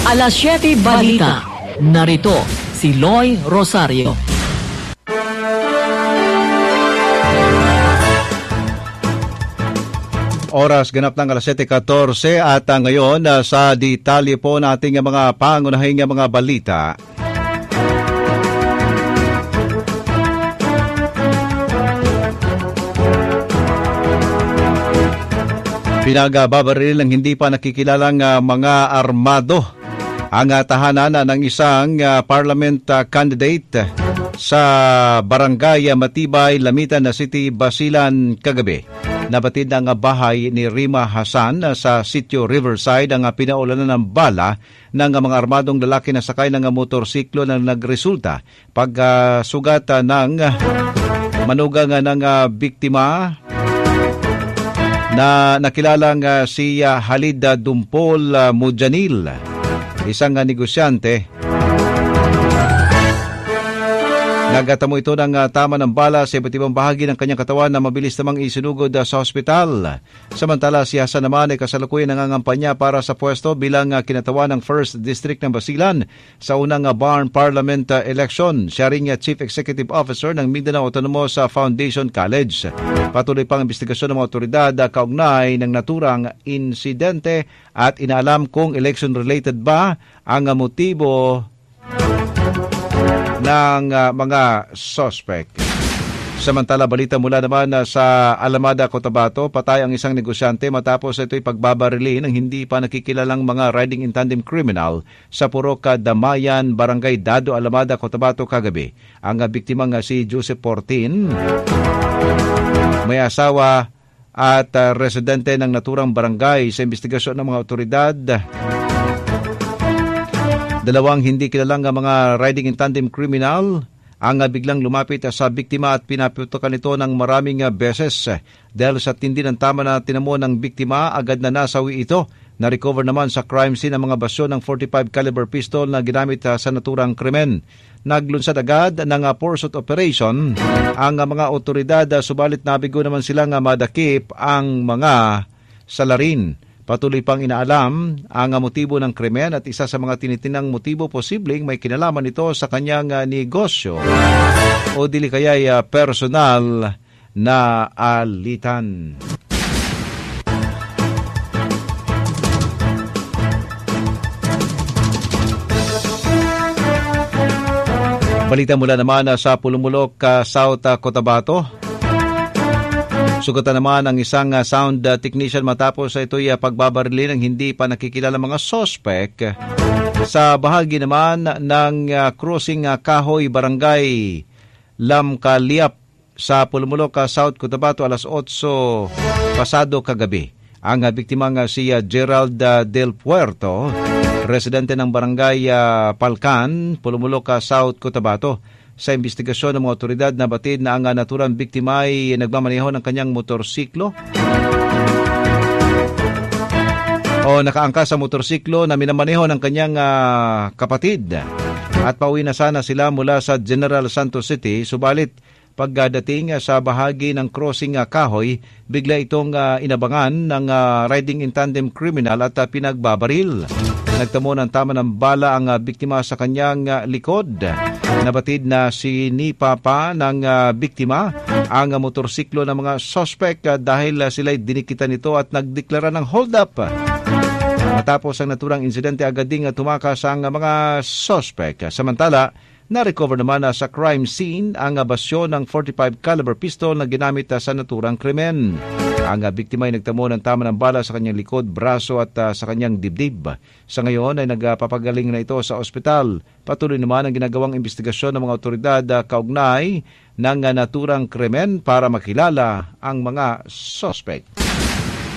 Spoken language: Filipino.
Alas 7 Balita. Narito si Loy Rosario. Oras ganap ng alas 7:14 at ngayon sa detalye po nating mga pangunahing mga balita. Pinagbabaril ng hindi pa nakikilalang mga armado ang tahanan ng isang parliament candidate sa Barangay Matibay, Lamitan City, Basilan kagabi. Nabatid ng bahay ni Rima Hasan sa sitio Riverside ang pinaulanan ng bala ng mga armadong lalaki na sakay ng motorsiklo na nagresulta pagsugat ng manugang ng biktima na nakilalang si Halida Dumpol Mujanil, isang negosyante. Nagatamo ito ng tama ng bala sa iba't ibang bahagi ng kanyang katawan na mabilis namang isinugod sa ospital. Samantala, si Hasan naman ay kasalukuyan nangangampanya para sa pwesto bilang kinatawan ng 1st District ng Basilan sa unang Barn Parliament election. Siya ring Chief Executive Officer ng Mindanao Autonomous Foundation College. Patuloy pang investigasyon ng mga otoridad kaugnay ng naturang insidente at inaalam kung election-related ba ang motibo ng mga suspect. Samantala, balita mula naman sa Alamada, Cotabato, patay ang isang negosyante matapos ito'y pagbabarili ng hindi pa nakikilalang mga riding in tandem criminal sa Purok Damayan, Barangay Dado, Alamada, Cotabato kagabi. Ang biktimang si Joseph Portin, may asawa at residente ng naturang barangay. Sa investigasyon ng mga otoridad, dalawang hindi kilalang mga riding in tandem criminal ang biglang lumapit sa biktima at pinaputukan ito ng maraming beses. Dahil sa tindi ng tama na tinamo ng biktima, agad na nasawi ito. Na-recover naman sa crime scene ang mga basyo ng 45 caliber pistol na ginamit sa naturang krimen. Naglunsad agad ng pursuit operation ang mga otoridad, subalit nabigo naman silang madakip ang mga salarin. Patuloy pang inaalam ang motibo ng krimen at isa sa mga tinitinang motibo posibleng may kinalaman ito sa kanyang negosyo o dili kaya'y personal na alitan. Balita mula naman sa Pulumulok, South Cotabato. Sugatan naman ang isang sound technician matapos ito'y pagbabarili ng hindi pa nakikilala mga sospek sa bahagi naman ng Crossing Kahoy, Barangay Lamcaliap sa Pulumulok, South Cotabato alas 8 pasado kagabi. Ang biktimang si Gerald Del Puerto, residente ng Barangay Palcan, Pulumulok, South Cotabato. Sa investigasyon ng mga otoridad, nabatid na ang naturang biktima ay nagmamaneho ng kanyang motorsiklo o nakaangkas sa motorsiklo na minamaneho ng kanyang kapatid. At pauwi na sana sila mula sa General Santos City, subalit pagdating sa bahagi ng Crossing Kahoy, bigla itong inabangan ng riding in tandem criminal at pinagbabaril. Nagtamo ng tama ng bala ang biktima sa kanyang likod. Nabatid na sinipa pa ng biktima ang motorsiklo ng mga suspect dahil sila'y dinikitan nito at nagdeklara ng hold up. Matapos ang naturang insidente, agad ding tumakas ang mga suspect. Samantala, na-recover naman sa crime scene ang basyo ng 45 caliber pistol na ginamit sa naturang krimen. Ang biktima ay nagtamo ng tama ng bala sa kanyang likod, braso at sa kanyang dibdib. Sa ngayon ay nagpapagaling na ito sa ospital. Patuloy naman ang ginagawang investigasyon ng mga otoridad kaugnay ng naturang krimen para makilala ang mga suspect.